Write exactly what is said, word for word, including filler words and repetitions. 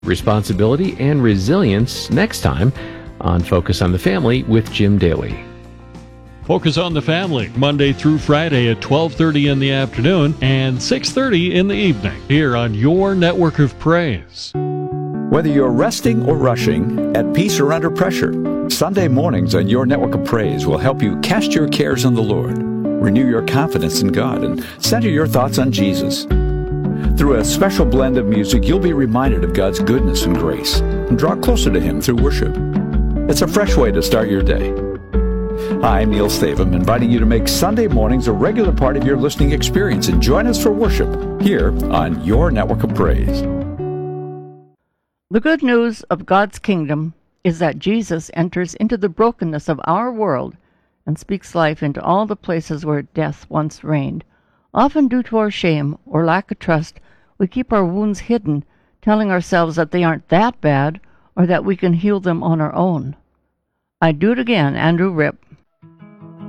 responsibility, and resilience next time on Focus on the Family with Jim Daly. Focus on the Family, Monday through Friday at twelve thirty in the afternoon and six thirty in the evening, here on your network of praise. Whether you're resting or rushing, at peace or under pressure, Sunday mornings on your network of praise will help you cast your cares on the Lord, renew your confidence in God, and center your thoughts on Jesus. Through a special blend of music, you'll be reminded of God's goodness and grace and draw closer to Him through worship. It's a fresh way to start your day. Hi, I'm Neil Stavum, inviting you to make Sunday mornings a regular part of your listening experience and join us for worship here on your network of praise. The good news of God's kingdom is that Jesus enters into the brokenness of our world and speaks life into all the places where death once reigned. Often due to our shame or lack of trust, we keep our wounds hidden, telling ourselves that they aren't that bad or that we can heal them on our own. I Do It Again, Andrew Ripp,